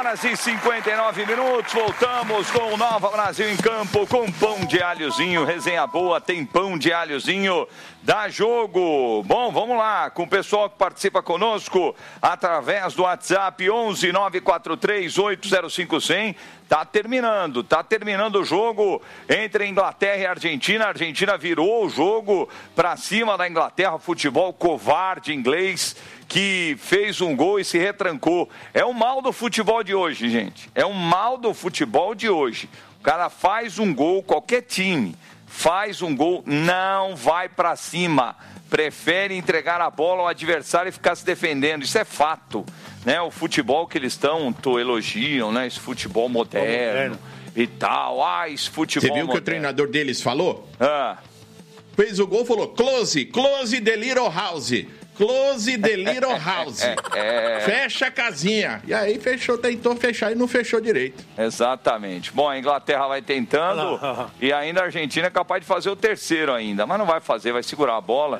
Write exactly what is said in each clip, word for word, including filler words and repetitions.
horas e cinquenta e nove minutos, voltamos com o Nova Brasil em campo, com pão de alhozinho, resenha boa, tem pão de alhozinho, dá jogo. Bom, vamos lá, com o pessoal que participa conosco, através do WhatsApp onze nove quatro três oito zero cinco zero zero, tá terminando, tá terminando o jogo entre Inglaterra e Argentina. A Argentina virou o jogo para cima da Inglaterra, futebol covarde inglês, que fez um gol e se retrancou. É o mal do futebol de hoje, gente. É o mal do futebol de hoje. O cara faz um gol, qualquer time faz um gol, não vai para cima. Prefere entregar a bola ao adversário e ficar se defendendo. Isso é fato. Né? O futebol que eles tanto elogiam, né? Esse futebol moderno, moderno. e tal. Ah, esse futebol Você viu o que o treinador deles falou? Ah. Fez o gol, falou, close, close the little house. Close the little house. É, é. Fecha a casinha. E aí fechou, tentou fechar e não fechou direito. Exatamente. Bom, a Inglaterra vai tentando e ainda a Argentina é capaz de fazer o terceiro ainda, mas não vai fazer, vai segurar a bola.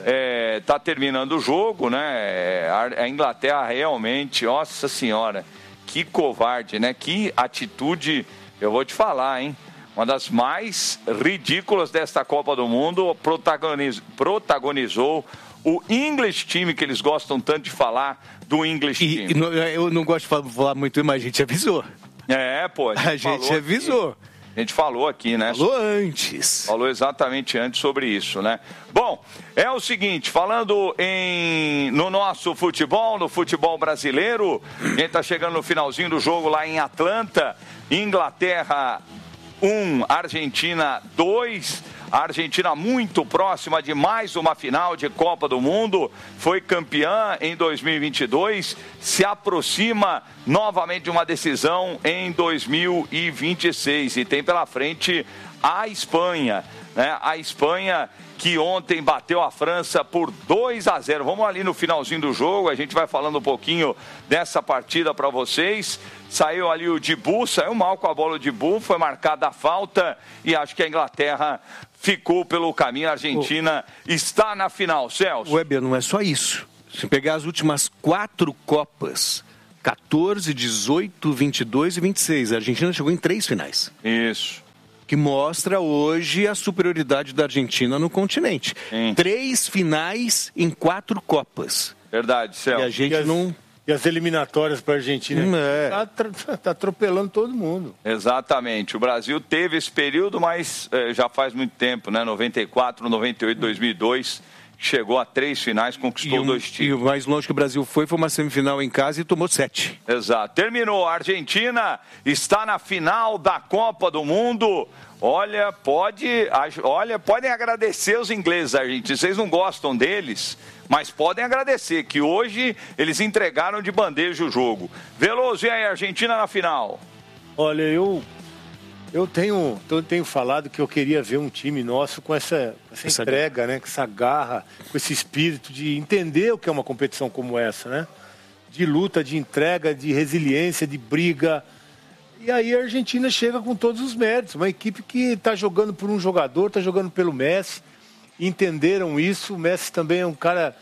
É, tá terminando o jogo, né? A Inglaterra realmente, nossa senhora, que covarde, né? Que atitude, eu vou te falar, hein? Uma das mais ridículas desta Copa do Mundo, protagoniz... protagonizou o English Team, que eles gostam tanto de falar do English e, Team. E, eu não gosto de falar muito, mas a gente avisou. É, pô. A gente, a gente avisou. Aqui. A gente falou aqui, né? Falou antes. Falou exatamente antes sobre isso, né? Bom, é o seguinte, falando em, no nosso futebol, no futebol brasileiro, a gente tá chegando no finalzinho do jogo lá em Atlanta, Inglaterra um, Argentina dois. A Argentina muito próxima de mais uma final de Copa do Mundo, foi campeã em dois mil e vinte e dois, se aproxima novamente de uma decisão em dois mil e vinte e seis e tem pela frente a Espanha, né? A Espanha que ontem bateu a França por dois a zero. Vamos ali no finalzinho do jogo, a gente vai falando um pouquinho dessa partida para vocês. Saiu ali o Dibu, saiu mal com a bola o Dibu, foi marcada a falta e acho que a Inglaterra ficou pelo caminho. A Argentina oh. está na final, Celso. Weber, não é só isso. Se pegar as últimas quatro Copas, catorze, dezoito, vinte e dois e vinte e seis, a Argentina chegou em três finais. Isso. Que mostra hoje a superioridade da Argentina no continente. Sim. Três finais em quatro Copas. Verdade, Celso. E a gente e as, não... E as eliminatórias para a Argentina hum, é. tá, tá atropelando todo mundo. Exatamente. O Brasil teve esse período, mas eh, já faz muito tempo, né? noventa e quatro, noventa e oito, dois mil e dois... Chegou a três finais, conquistou e um, dois títulos. E o mais longe que o Brasil foi, foi uma semifinal em casa e tomou sete. Exato. Terminou. A Argentina está na final da Copa do Mundo. Olha, pode, olha, podem agradecer os ingleses, argentinos. Vocês não gostam deles, mas podem agradecer que hoje eles entregaram de bandeja o jogo. Veloso, e aí, Argentina na final? Olha, eu... Eu tenho, eu tenho falado que eu queria ver um time nosso com essa, essa, essa entrega, né? Com essa garra, com esse espírito de entender o que é uma competição como essa, né? De luta, de entrega, de resiliência, de briga. E aí a Argentina chega com todos os méritos. Uma equipe que está jogando por um jogador, está jogando pelo Messi. Entenderam isso. O Messi também é um cara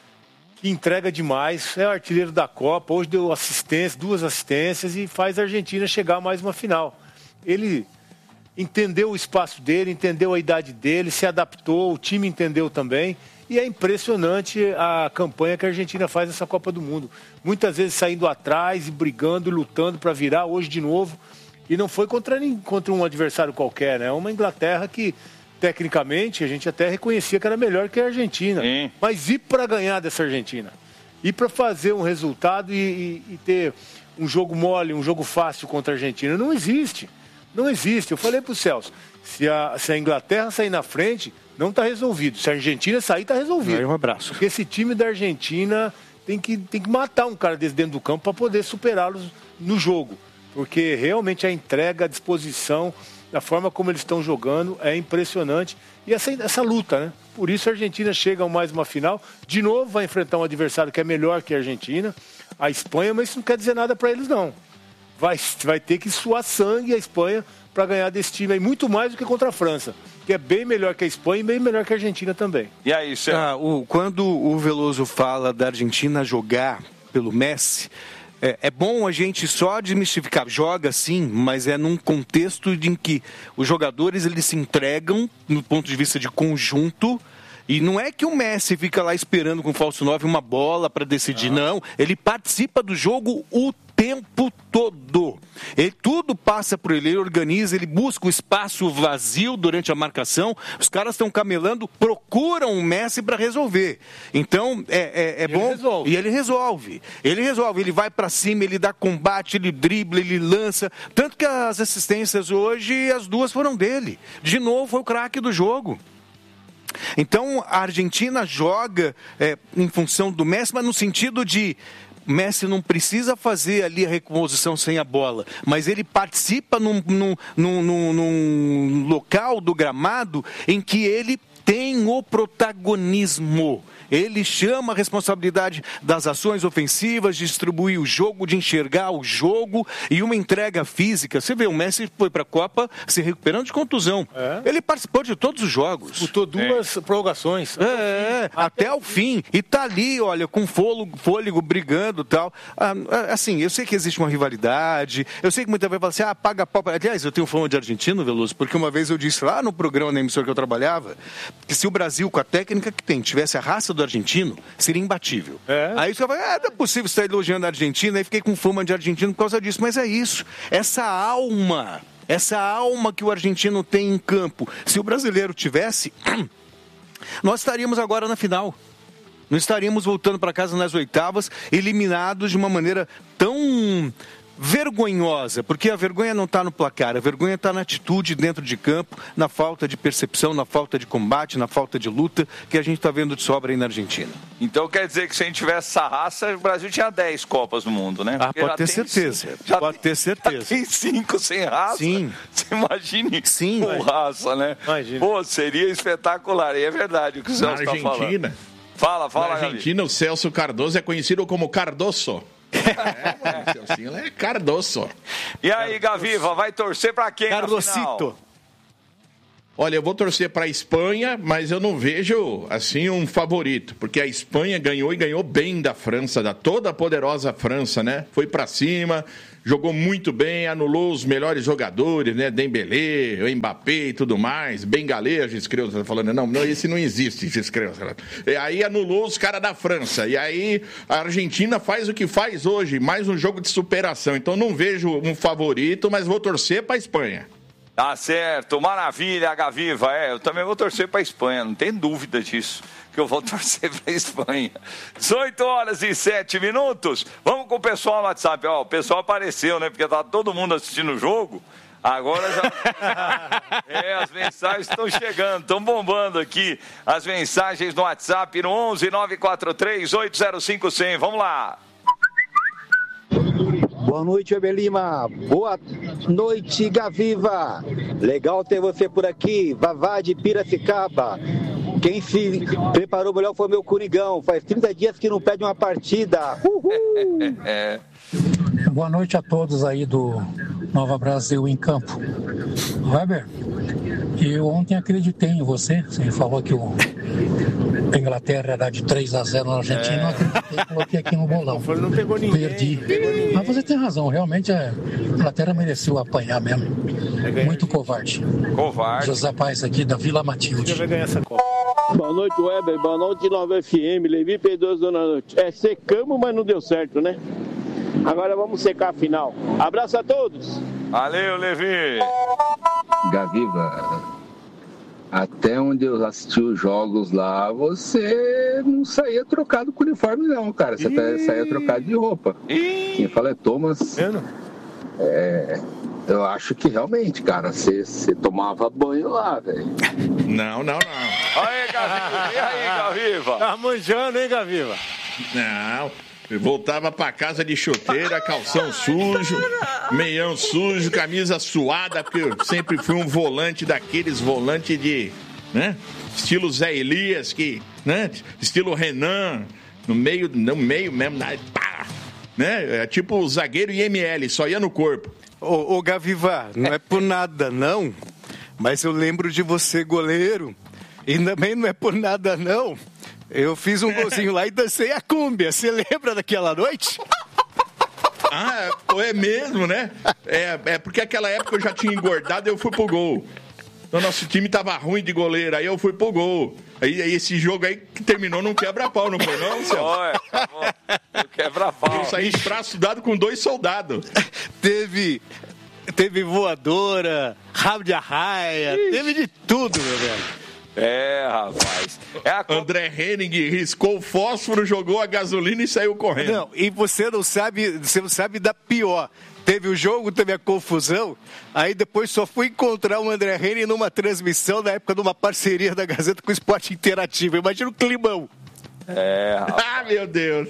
que entrega demais. É o artilheiro da Copa. Hoje deu assistência, duas assistências e faz a Argentina chegar a mais uma final. Ele entendeu o espaço dele, entendeu a idade dele, se adaptou, o time entendeu também. E é impressionante a campanha que a Argentina faz nessa Copa do Mundo. Muitas vezes saindo atrás e brigando, lutando para virar, hoje de novo. E não foi contra, contra um adversário qualquer, né? É uma Inglaterra que, tecnicamente, a gente até reconhecia que era melhor que a Argentina. Sim. Mas e para ganhar dessa Argentina? E para fazer um resultado e, e, e ter um jogo mole, um jogo fácil contra a Argentina? Não existe. Não existe. Eu falei para o Celso, se a, se a Inglaterra sair na frente, não está resolvido. Se a Argentina sair, está resolvido. Aí um abraço. Porque esse time da Argentina tem que, tem que matar um cara desse dentro do campo para poder superá-los no jogo. Porque realmente a entrega, a disposição, a forma como eles estão jogando é impressionante. E essa, essa luta, né? Por isso a Argentina chega a mais uma final. De novo vai enfrentar um adversário que é melhor que a Argentina, a Espanha, mas isso não quer dizer nada para eles, não. Vai, vai ter que suar sangue a Espanha para ganhar desse time aí, muito mais do que contra a França, que é bem melhor que a Espanha e bem melhor que a Argentina também. E aí, Cê... ah, o, quando o Veloso fala da Argentina jogar pelo Messi, É, é bom a gente só desmistificar. Joga sim, mas é num contexto em que os jogadores eles se entregam no ponto de vista de conjunto. E não é que o Messi fica lá esperando com o falso nove uma bola para decidir, ah. não. Ele participa do jogo o tempo todo. Ele, tudo passa por ele, ele organiza, ele busca o espaço vazio durante a marcação. Os caras estão camelando, procuram o Messi para resolver. Então, é, é, é bom. Resolve. E ele resolve. Ele resolve, ele vai para cima, ele dá combate, ele dribla, ele lança. Tanto que as assistências hoje, as duas foram dele. De novo, foi o craque do jogo. Então, a Argentina joga é, em função do Messi, mas no sentido de Messi não precisa fazer ali a recomposição sem a bola, mas ele participa num, num, num, num, num local do gramado em que ele tem o protagonismo. Ele chama a responsabilidade das ações ofensivas, de distribuir o jogo, de enxergar o jogo e uma entrega física. Você vê, o Messi foi para a Copa se recuperando de contusão. É. Ele participou de todos os jogos. Disputou duas é. prorrogações. É, até, até o fim. E tá ali, olha, com fôlego, fôlego brigando e tal. Ah, assim, eu sei que existe uma rivalidade, eu sei que muita vez fala assim, ah, paga pau. Aliás, eu tenho fama de argentino, Veloso, porque uma vez eu disse lá no programa, na emissora que eu trabalhava, que se o Brasil, com a técnica que tem, tivesse a raça do argentino, seria imbatível. É. Aí você vai, ah, não é possível estar elogiando a Argentina, aí fiquei com fama de argentino por causa disso, mas é isso, essa alma, essa alma que o argentino tem em campo, se o brasileiro tivesse, nós estaríamos agora na final, não estaríamos voltando para casa nas oitavas, eliminados de uma maneira tão vergonhosa, porque a vergonha não está no placar, a vergonha está na atitude dentro de campo, na falta de percepção, na falta de combate, na falta de luta, que a gente está vendo de sobra aí na Argentina. Então quer dizer que se a gente tivesse essa raça, o Brasil tinha dez Copas no mundo, né? Ah, pode ter certeza, já pode tem, ter certeza. Já tem cinco sem raça? Sim. Você imagine Sim, com raça, né? Imagina. Pô, seria espetacular, e é verdade o que o Celso está falando. Argentina. Fala, fala, Na Argentina, Gabi. O Celso Cardoso é conhecido como Cardoso. É, mano, o Celcinho é Cardoso. E aí, Gaviva, vai torcer pra quem? Cardosito. Olha, eu vou torcer para a Espanha, mas eu não vejo, assim, um favorito. Porque a Espanha ganhou e ganhou bem da França, da toda a poderosa França, né? Foi para cima, jogou muito bem, anulou os melhores jogadores, né? Dembélé, o Mbappé e tudo mais. Bengalê, a gente escreveu, tá falando, não, não, esse não existe, a gente escreveu. E aí anulou os caras da França. E aí a Argentina faz o que faz hoje, mais um jogo de superação. Então não vejo um favorito, mas vou torcer para a Espanha. Tá certo, maravilha, Gaviva. É, eu também vou torcer para a Espanha, não tem dúvida disso, que eu vou torcer para a Espanha. dezoito horas e sete minutos. Vamos com o pessoal no WhatsApp. Ó, o pessoal apareceu, né? Porque tá todo mundo assistindo o jogo. Agora já. É, as mensagens estão chegando, estão bombando aqui. As mensagens no WhatsApp no onze nove quatro três oito zero cinco zero zero. Vamos lá. Boa noite, Weber Lima. Boa noite, Gaviva. Legal ter você por aqui. Vavá de Piracicaba. Quem se preparou melhor foi o meu Curigão. Faz trinta dias que não perde uma partida. Uhul. É. Boa noite a todos aí do Nova Brasil em Campo. Weber, eu ontem acreditei em você. Você falou que o a Inglaterra era de três a zero na Argentina. É. Eu acreditei, coloquei aqui no bolão. Não pegou ninguém. Perdi. Pegou ninguém. Mas você tem razão. Realmente a Inglaterra mereceu apanhar mesmo. Muito covarde. Covarde. José Paes aqui da Vila Matilde. Vai ganhar essa Copa. Boa noite, Weber. Boa noite, Nova F M. Levi P dois, Dona Noite. É, secamos, mas não deu certo, né? Agora vamos secar a final. Abraço a todos. Valeu, Levi. Gaviva, até onde eu assisti os jogos lá, você não saía trocado com o uniforme, não, cara. Você até saía trocado de roupa. Ih. Quem fala é Thomas. Eu, é, eu acho que realmente, cara, você, você tomava banho lá, velho. Não, não, não. Aí, Gaviva. E aí, Gaviva? Tá manjando, hein, Gaviva? Não. Eu voltava pra casa de chuteira, calção sujo, meião sujo, camisa suada, porque eu sempre fui um volante daqueles volantes de, né? Estilo Zé Elias, que, né? Estilo Renan, no meio, no meio mesmo, pá, né? É tipo o zagueiro I M L, só ia no corpo. Ô, ô Gaviva, não é por nada não, mas eu lembro de você goleiro, e também não é por nada não. Eu fiz um golzinho lá e dancei a cúmbia. Você lembra daquela noite? Pô, é mesmo, né? É, é porque aquela época eu já tinha engordado e eu fui pro gol. Então nosso time tava ruim de goleiro, aí eu fui pro gol. Aí, aí esse jogo aí que terminou num quebra-pau, não foi não, Celso? Foi, quebra-pau. Eu saí de braço dado com dois soldados. Teve... Teve voadora, rabo de arraia, Ixi. Teve de tudo, meu velho. É, rapaz. É a... André Henning riscou o fósforo, jogou a gasolina e saiu correndo. Não, e você não sabe, você não sabe da pior. Teve o jogo, teve a confusão, aí depois só fui encontrar o André Henning numa transmissão na época de uma parceria da Gazeta com o Esporte Interativo. Imagina o climão. É, rapaz. Ah, meu Deus.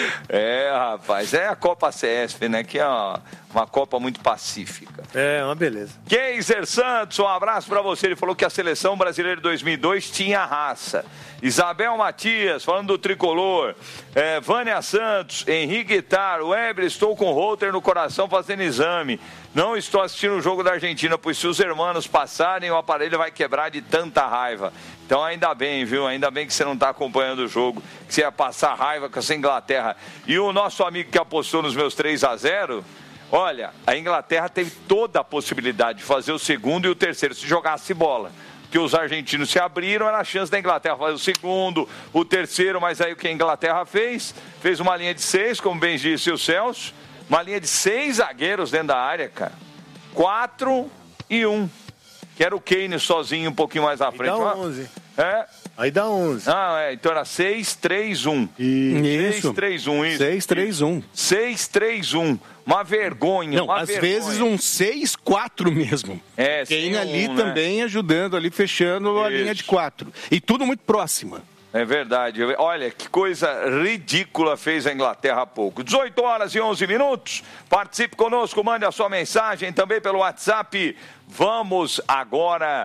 É, rapaz, é a Copa C S F, né, que é uma, uma Copa muito pacífica. É, uma beleza. Keiser Santos, um abraço pra você, ele falou que a Seleção Brasileira de dois mil e dois tinha raça. Isabel Matias, falando do Tricolor, é, Vânia Santos, Henrique Guitar, Weber, estou com o Holter no coração fazendo exame. Não estou assistindo o jogo da Argentina, pois se os hermanos passarem, o aparelho vai quebrar de tanta raiva. Então ainda bem, viu? Ainda bem que você não está acompanhando o jogo, que você ia passar raiva com essa Inglaterra. E o nosso amigo que apostou nos meus três a zero, olha, a Inglaterra teve toda a possibilidade de fazer o segundo e o terceiro, se jogasse bola. Que os argentinos se abriram, era a chance da Inglaterra fazer o segundo, o terceiro, mas aí o que a Inglaterra fez? Fez uma linha de seis, como bem disse o Celso, uma linha de seis zagueiros dentro da área, cara. Quatro e um. Que era o Kane sozinho um pouquinho mais à frente. Aí dá onze. É? Aí dá onze. Ah, é. Então era seis, três, um. Isso. seis, três, um, isso. seis, três, um. seis, três, um. Uma vergonha, Não, uma às vergonha. vezes um seis, quatro mesmo. É, Kane um, ali né? também ajudando, ali fechando Isso. a linha de quatro. E tudo muito próxima. É verdade. Olha, que coisa ridícula fez a Inglaterra há pouco. dezoito horas e onze minutos. Participe conosco, mande a sua mensagem também pelo WhatsApp. Vamos agora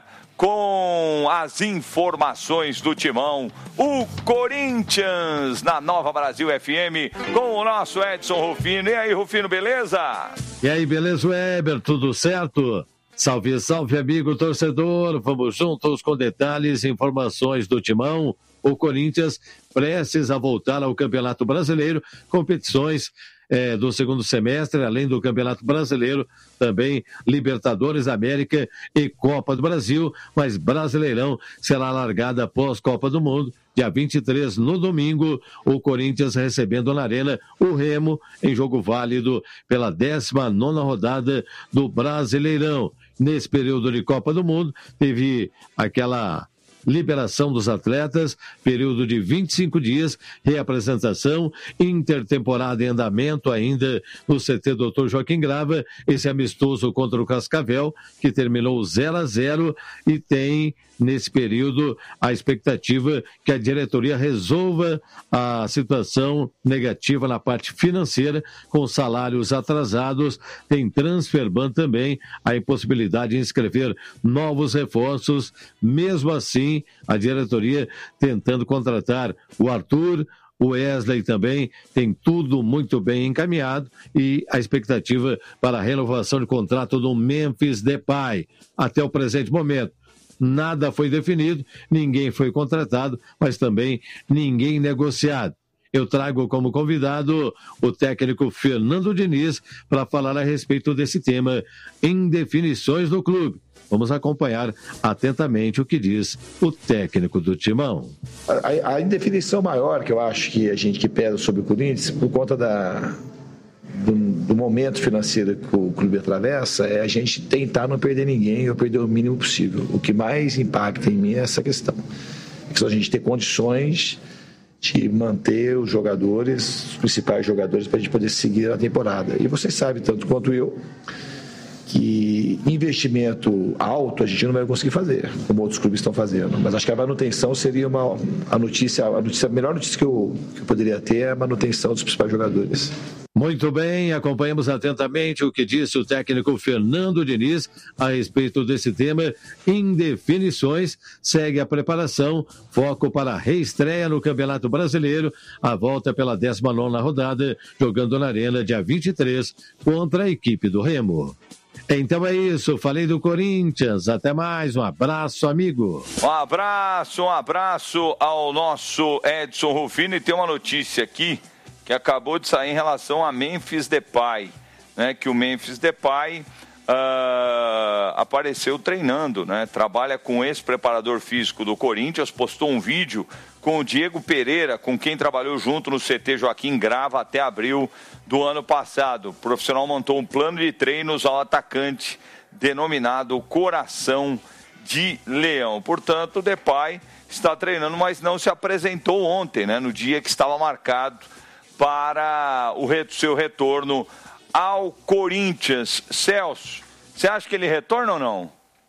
com as informações do Timão. O Corinthians na Nova Brasil F M com o nosso Edson Rufino. E aí, Rufino, beleza? E aí, beleza, Weber? Tudo certo? Salve, salve, amigo torcedor. Vamos juntos com detalhes e informações do Timão. O Corinthians prestes a voltar ao Campeonato Brasileiro, competições é, do segundo semestre, além do Campeonato Brasileiro, também Libertadores da América e Copa do Brasil, mas Brasileirão será largada após Copa do Mundo, dia vinte e três, no domingo, o Corinthians recebendo na Arena o Remo, em jogo válido pela décima nona rodada do Brasileirão. Nesse período de Copa do Mundo, teve aquela liberação dos atletas, período de vinte e cinco dias, reapresentação, intertemporada em andamento ainda no C T doutor Joaquim Grava, esse amistoso contra o Cascavel, que terminou zero a zero e tem, nesse período, a expectativa que a diretoria resolva a situação negativa na parte financeira, com salários atrasados, tem transferban também, a impossibilidade de inscrever novos reforços, mesmo assim, a diretoria tentando contratar o Arthur, o Wesley também, tem tudo muito bem encaminhado e a expectativa para a renovação de contrato do Memphis Depay. Até o presente momento, nada foi definido, ninguém foi contratado, mas também ninguém negociado. Eu trago como convidado o técnico Fernando Diniz para falar a respeito desse tema em definições do clube. Vamos acompanhar atentamente o que diz o técnico do Timão. A, a indefinição maior que eu acho que a gente que pesa sobre o Corinthians, por conta da, do, do momento financeiro que o clube atravessa, é a gente tentar não perder ninguém ou perder o mínimo possível. O que mais impacta em mim é essa questão. É que a gente ter condições de manter os jogadores, os principais jogadores, para a gente poder seguir a temporada. E vocês sabem, tanto quanto eu, que investimento alto a gente não vai conseguir fazer, como outros clubes estão fazendo. Mas acho que a manutenção seria uma, a notícia, a notícia, a melhor notícia que eu, que eu poderia ter é a manutenção dos principais jogadores. Muito bem, acompanhamos atentamente o que disse o técnico Fernando Diniz a respeito desse tema. Indefinições, segue a preparação, foco para a reestreia no Campeonato Brasileiro, a volta pela décima nona rodada, jogando na Arena dia vinte e três contra a equipe do Remo. Então é isso, falei do Corinthians, até mais, um abraço, amigo. Um abraço, um abraço ao nosso Edson Rufino, e tem uma notícia aqui que acabou de sair em relação a Memphis Depay. né, que o Memphis Depay uh, apareceu treinando, né? Trabalha com o ex-preparador físico do Corinthians, postou um vídeo com o Diego Pereira, com quem trabalhou junto no C T Joaquim Grava até abril do ano passado. O profissional montou um plano de treinos ao atacante denominado Coração de Leão. Portanto, o Depay está treinando, mas não se apresentou ontem, né, no dia que estava marcado para o seu retorno ao Corinthians. Celso, você acha que ele retorna ou não?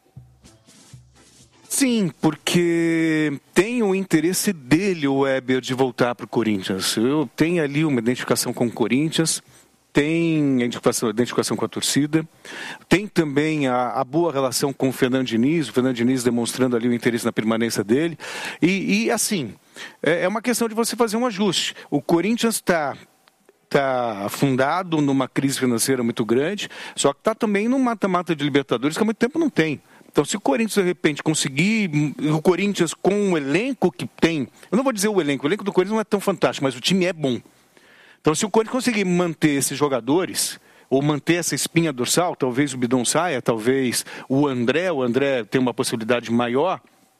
Sim, porque tem o interesse dele, o Weber, de voltar para o Corinthians. Eu tenho ali uma identificação com o Corinthians, tem identificação, identificação com a torcida, tem também a, a boa relação com o Fernando Diniz, o Fernando Diniz demonstrando ali o interesse na permanência dele. E, e assim, é, é uma questão de você fazer um ajuste. O Corinthians está... está afundado numa crise financeira muito grande, só que está também num mata-mata de Libertadores que há muito tempo não tem. Então, se o Corinthians, de repente, conseguir... O Corinthians, com o elenco que tem... Eu não vou dizer o elenco, o elenco do Corinthians não é tão fantástico, mas o time é bom. Então, se o Corinthians conseguir manter esses jogadores, ou manter essa espinha dorsal, talvez o Bidon saia, talvez o André, o André tem uma possibilidade maior...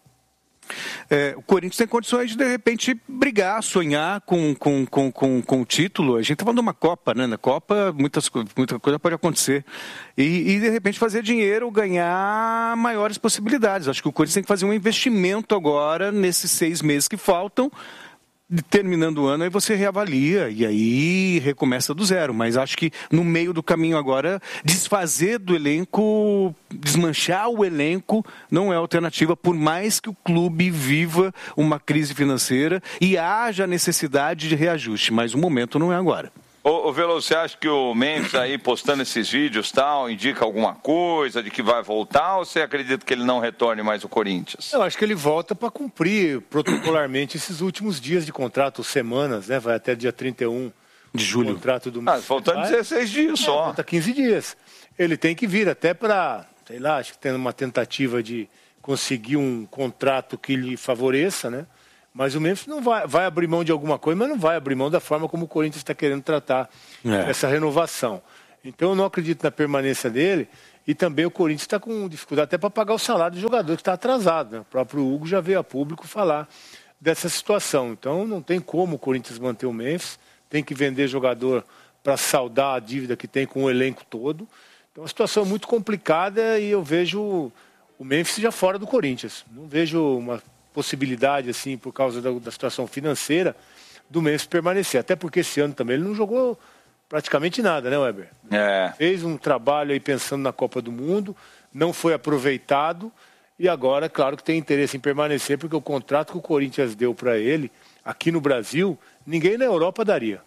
É, o Corinthians tem condições de, de repente, brigar, sonhar com, com, com, com, com o título. A gente está falando de uma Copa, né? Na Copa, muitas, muita coisa pode acontecer. E, e, de repente, fazer dinheiro, ganhar maiores possibilidades. Acho que o Corinthians tem que fazer um investimento agora, nesses seis meses que faltam. Terminando o ano, aí você reavalia e aí recomeça do zero. Mas acho que no meio do caminho agora, desfazer do elenco, desmanchar o elenco, não é alternativa, por mais que o clube viva uma crise financeira e haja necessidade de reajuste. Mas o momento não é agora. Ô, ô Veloso, você acha que o Memphis aí postando esses vídeos tal, indica alguma coisa de que vai voltar, ou você acredita que ele não retorne mais ao Corinthians? Eu acho que ele volta para cumprir protocolarmente esses últimos dias de contrato, semanas, né? Vai até dia trinta e um de julho. Contrato do ah, faltando dezesseis dias só. É, falta quinze dias. Ele tem que vir até para, sei lá, acho que tem uma tentativa de conseguir um contrato que lhe favoreça, né? Mas o Memphis não vai, vai abrir mão de alguma coisa, mas não vai abrir mão da forma como o Corinthians está querendo tratar é. essa renovação. Então eu não acredito na permanência dele, e também o Corinthians está com dificuldade até para pagar o salário do jogador que está atrasado, né? O próprio Hugo já veio a público falar dessa situação. Então não tem como o Corinthians manter o Memphis, tem que vender jogador para saldar a dívida que tem com o elenco todo. Então é uma situação muito complicada e eu vejo o Memphis já fora do Corinthians. Não vejo uma possibilidade, assim, por causa da, da situação financeira, do Memphis permanecer. Até porque esse ano também ele não jogou praticamente nada, né, Weber? É. Fez um trabalho aí pensando na Copa do Mundo, não foi aproveitado e agora, claro que tem interesse em permanecer, porque o contrato que o Corinthians deu para ele, aqui no Brasil, ninguém na Europa daria.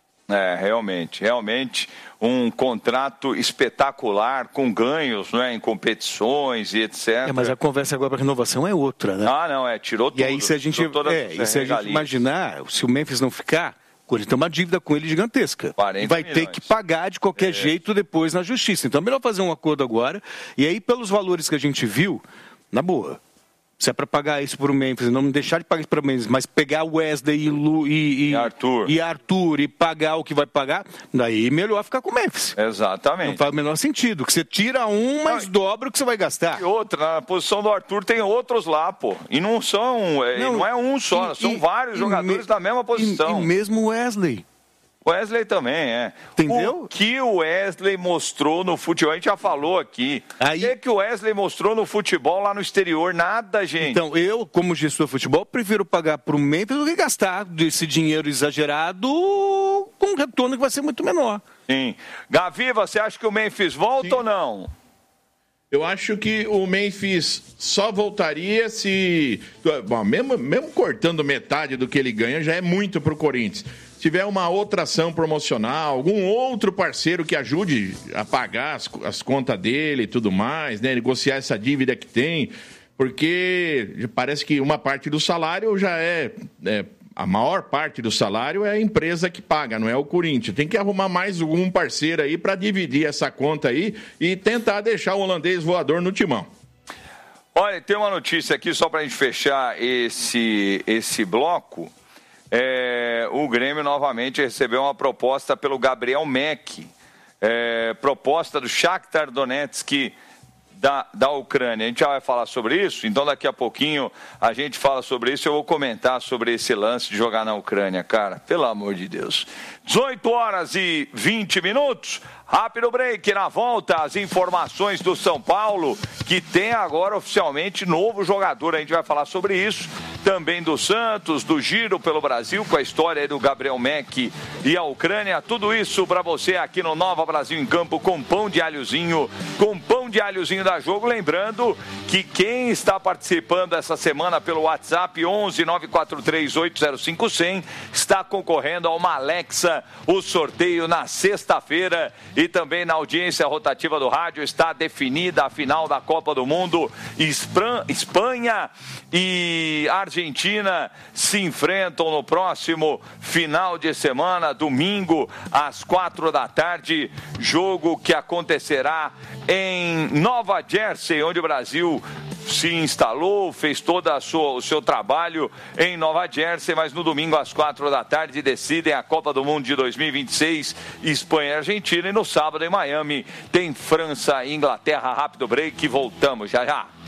É, realmente, realmente um contrato espetacular, com ganhos, né, em competições e etcétera. É, mas a conversa agora para renovação é outra, né? Ah, não, é, tirou tudo. E aí se a gente, é, e se a gente imaginar, se o Memphis não ficar, o Corinthians tem uma dívida com ele gigantesca. E vai milhões. ter que pagar de qualquer é. jeito depois na justiça. Então é melhor fazer um acordo agora, e aí pelos valores que a gente viu, na boa. Se é para pagar isso para o Memphis, não deixar de pagar isso para o Memphis, mas pegar o Wesley e, Lu, e, e, e, Arthur. e Arthur e pagar o que vai pagar, daí melhor ficar com o Memphis. Exatamente. Não faz o menor sentido, que você tira um, mas não, dobra o que você vai gastar. E outra, na posição do Arthur tem outros lá, pô. E não são, não, não é um só, e, são e, vários e, jogadores e, da mesma posição. E, e mesmo o Wesley. Wesley também, é. Entendeu? O que o Wesley mostrou no futebol, a gente já falou aqui. Aí... O que, que o Wesley mostrou no futebol lá no exterior? Nada, gente. Então, eu, como gestor de futebol, prefiro pagar para o Memphis do que gastar esse dinheiro exagerado com um retorno que vai ser muito menor. Sim. Gavi, você acha que o Memphis volta Sim. ou não? Eu acho que o Memphis só voltaria se... Bom, mesmo, mesmo cortando metade do que ele ganha, já é muito para o Corinthians. Se tiver uma outra ação promocional, algum outro parceiro que ajude a pagar as, as contas dele e tudo mais, né? Negociar essa dívida que tem, porque parece que uma parte do salário já é... é a maior parte do salário é a empresa que paga, não é o Corinthians. Tem que arrumar mais algum parceiro aí para dividir essa conta aí e tentar deixar o holandês voador no timão. Olha, tem uma notícia aqui só para a gente fechar esse, esse bloco. É, o Grêmio novamente recebeu uma proposta pelo Gabriel Meck. é, proposta do Shakhtar Donetsk da, da Ucrânia. A gente já vai falar sobre isso, então daqui a pouquinho a gente fala sobre isso. Eu vou comentar sobre esse lance de jogar na Ucrânia, cara, pelo amor de Deus. dezoito horas e vinte minutos. Rápido break, na volta, as informações do São Paulo, que tem agora oficialmente novo jogador. A gente vai falar sobre isso. Também do Santos, do Giro pelo Brasil, com a história aí do Gabriel Mack e a Ucrânia. Tudo isso para você aqui no Nova Brasil em Campo, com pão de alhozinho, com pão de alhozinho da Jogo. Lembrando que quem está participando essa semana pelo WhatsApp onze nove quatro três oito zero cinco zero zero está concorrendo a uma Alexa. O sorteio na sexta-feira. E também na audiência rotativa do rádio está definida a final da Copa do Mundo. Espanha e Argentina se enfrentam no próximo final de semana, domingo, às quatro da tarde. Jogo que acontecerá em Nova Jersey, onde o Brasil se instalou, fez todo a sua, o seu trabalho em Nova Jersey, mas no domingo às quatro da tarde decidem a Copa do Mundo de dois mil e vinte e seis, Espanha e Argentina, e no sábado em Miami tem França e Inglaterra. Rápido break, voltamos já já.